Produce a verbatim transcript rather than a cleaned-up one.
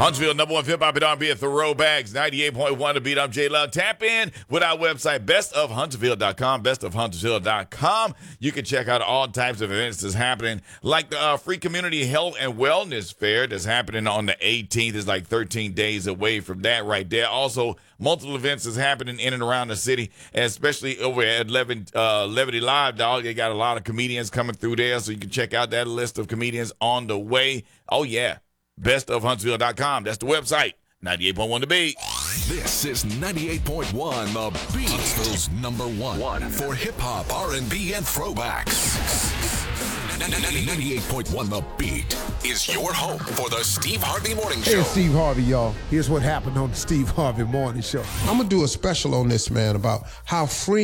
Huntsville, number one hip-hop and R and B at Throwbacks, ninety-eight point one to beat. I'm J-Love. Tap in with our website, best of huntsville dot com, best of huntsville dot com. You can check out all types of events that's happening, like the uh, Free Community Health and Wellness Fair that's happening on the eighteenth. It's like thirteen days away from that right there. Also, multiple events is happening in and around the city, especially over at Levin, uh, Levity Live, dog. They got a lot of comedians coming through there, so you can check out that list of comedians on the way. Oh, yeah. best of huntsville dot com. That's the website. ninety-eight point one The Beat. This is ninety-eight point one The Beat. Huntsville's number one, one for hip-hop, R and B, and throwbacks. ninety-eight point one The Beat is your home for the Steve Harvey Morning Show. Hey, Steve Harvey, y'all. Here's what happened on the Steve Harvey Morning Show. I'm going to do a special on this, man, about how free